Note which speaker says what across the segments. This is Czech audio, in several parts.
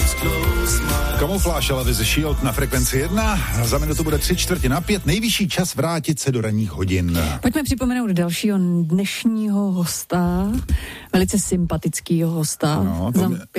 Speaker 1: Kamufláž ale The Shield na frekvenci 1. Za minutu bude 3:45. Nejvyšší čas vrátit se do ranních hodin.
Speaker 2: Pojďme připomenout dalšího dnešního hosta, velice sympatického hosta.
Speaker 1: No,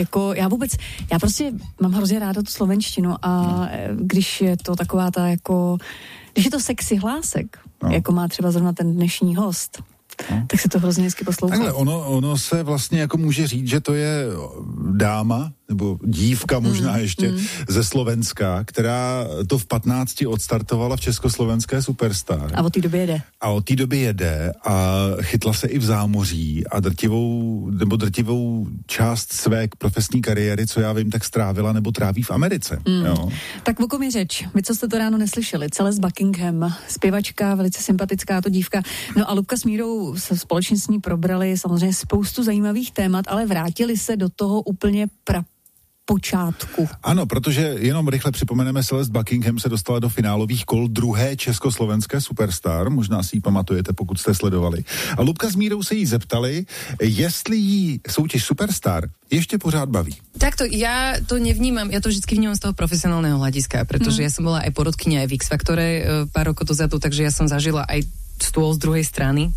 Speaker 2: Já prostě mám hrozně ráda tu slovenštinu a když je to taková ta jako, když je to sexy hlásek, jako má třeba zrovna ten dnešní host, tak se to hrozně hezky poslouchá.
Speaker 1: Takhle, ono se vlastně jako může říct, že to je dáma, nebo dívka možná ještě ze Slovenska, která to v 15 odstartovala v Československé Superstar.
Speaker 2: A od té doby jede. A chytla se i v zámoří a drtivou část své profesní kariéry, co já vím, tak strávila nebo tráví v Americe. Jo. Tak o kom je řeč? Vy, co jste to ráno neslyšeli? Celeste Buckingham, zpěvačka, velice sympatická to dívka. No a Lubka s Mírou se společně s ní probrali samozřejmě spoustu zajímavých témat, ale vrátili se do toho úplně počátku.
Speaker 1: Ano, protože jenom rychle připomeneme, Celeste Buckingham se dostala do finálových kol druhé československé Superstar, možná si ji pamatujete, pokud jste sledovali. A Lubka s Mírou se jí zeptali, jestli jí soutěž Superstar ještě pořád baví.
Speaker 3: Takto, ja to nevnímam, ja to vždycky vnímam z toho profesionálneho hľadiska, pretože ja som bola aj porodkyňa aj v X-Faktore pár rokov dozadu, takže ja som zažila aj stôl z druhej strany.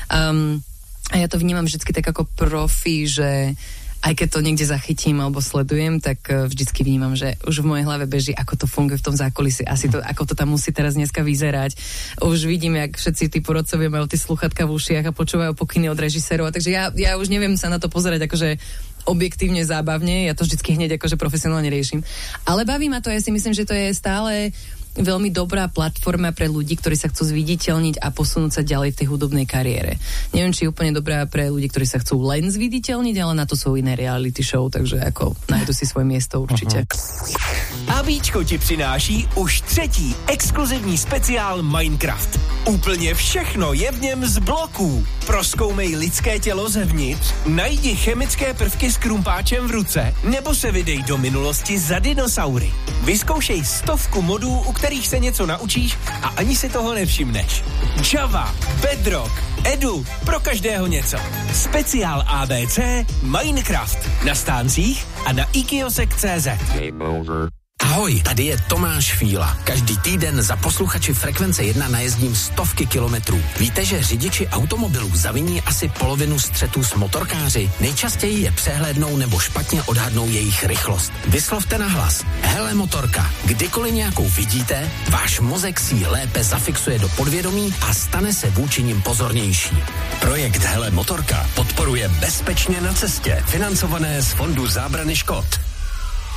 Speaker 3: A ja to vnímam vždycky tak ako profi, že aj keď to niekde zachytím alebo sledujem, tak vždycky vnímam, že už v mojej hlave beží, ako to funguje v tom zákulisí, asi to, ako to tam musí teraz dneska vyzerať. Už vidím, jak všetci tí porodcovia majú tie sluchatka v ušiach a počúvajú pokyny od režisérov, takže ja už neviem sa na to pozerať akože objektívne, zábavne, ja to vždycky hneď akože profesionálne riešim. Ale baví ma to, ja si myslím, že to je stále veľmi dobrá platforma pre ľudí, ktorí sa chcú zviditeľniť a posunúť sa ďalej v tej hudobnej kariére. Neviem, či je úplne dobrá pre ľudí, ktorí sa chcú len zviditeľniť, ale na to sú iné reality show, takže ako nájdu si svoje miesto určite.
Speaker 4: Abíčko ti přináší už 3. exkluzivní speciál Minecraft. Úplně všechno je v něm z bloků. Prozkoumej lidské tělo zevnitř, najdi chemické prvky s krumpáčem v ruce, nebo se vydej do minulosti za dinosaury. Vyzkoušej 100 modů, u kterých se něco naučíš a ani si toho nevšimneš. Java, Bedrock, Edu, pro každého něco. Speciál ABC Minecraft na stáncích a na ikiosek.cz.
Speaker 5: Game over. Ahoj, tady je Tomáš Fíla. Každý týden za posluchači Frekvence 1 najezdím stovky kilometrů. Víte, že řidiči automobilů zaviní asi polovinu střetů s motorkáři? Nejčastěji je přehlédnou nebo špatně odhadnou jejich rychlost. Vyslovte nahlas. Hele motorka, kdykoliv nějakou vidíte, váš mozek si ji lépe zafixuje do podvědomí a stane se vůči nim pozornější. Projekt Hele motorka podporuje Bezpečně na cestě, financované z Fondu zábrany škod.